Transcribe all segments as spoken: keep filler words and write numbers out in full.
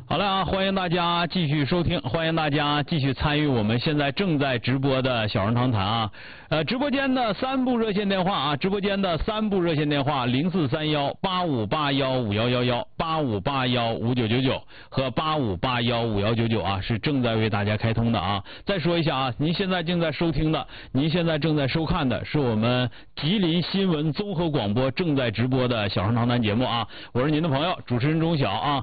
好了啊，欢迎大家继续收听，欢迎大家继续参与我们现在正在直播的小人长谈啊。呃，直播间的三部热线电话啊，直播间的三部热线电话零四三幺八五八幺五幺幺幺、八五八幺五九九九和八五八幺五幺九九啊，是正在为大家开通的啊。再说一下啊，您现在正在收听的，您现在正在收看的是我们吉林新闻综合广播正在直播的小人长谈节目啊，我是您的朋友主持人钟晓啊。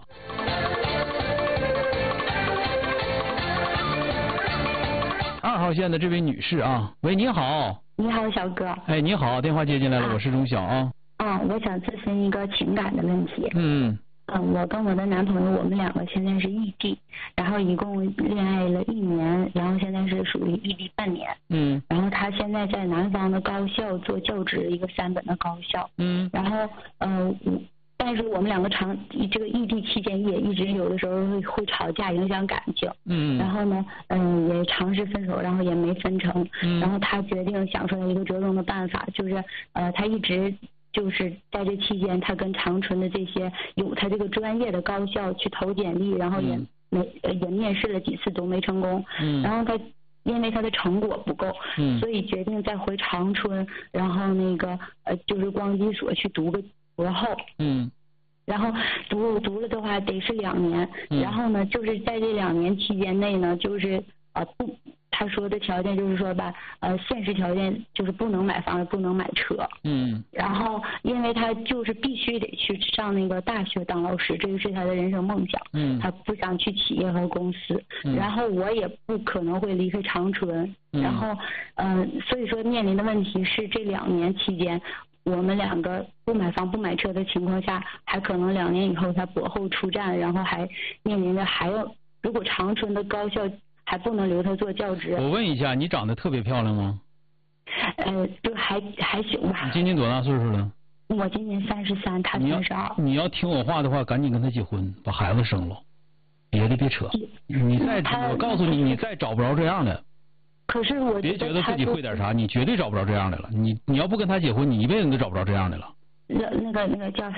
二号线的这位女士啊，喂，你好。 你好，小哥。 哎，你好，电话接进来了， 啊、 我是钟晓啊。 啊，我想咨询一个情感的问题。 嗯。 嗯，我跟我的男朋友，我们两个现在是异地，然后一共恋爱了一年，然后现在是属于异地半年。 嗯。 然后他现在在南方的高校做教职，一个三本的高校。 嗯。 然后，呃，但是我们两个长这个异地期间也一直有的时候会会吵架，影响感情。 嗯。 然后呢，嗯、呃，也尝试分手，然后也没分成。 嗯。 然后他决定想出来一个折中的办法，就是呃，他一直就是在这期间，他跟长春的这些有他这个专业的高校去投简历，然后也没、嗯、也面试了几次都没成功。 嗯。 然后他因为他的成果不够， 嗯， 所以决定再回长春，然后那个呃就是光机所去读个博后。 嗯。 然后读读了的话得是两年， 嗯、 然后呢，就是在这两年期间内呢，就是呃不，他说的条件就是说吧，呃，现实条件就是不能买房，不能买车。 嗯。 然后，因为他就是必须得去上那个大学当老师，这个是他的人生梦想。 嗯。 他不想去企业和公司。 嗯。 然后我也不可能会离开长春。 嗯。 然后，嗯、呃，所以说面临的问题是这两年期间。我们两个不买房不买车的情况下，还可能两年以后他博后出战，然后还面临着还要，如果长春的高校还不能留他做教职。 我问一下，你长得特别漂亮吗？ 呃，就还还行吧。 你今年多大岁数了？ 我今年三十三，他三十二。 你要听我话的话，赶紧跟他结婚，把孩子生了，别的别扯。你再，我告诉你，你再找不着这样的。 可是我别觉得自己会点啥，你绝对找不着这样的了。你你要不跟他结婚，你一辈子都找不着这样的了。 那那个那个叫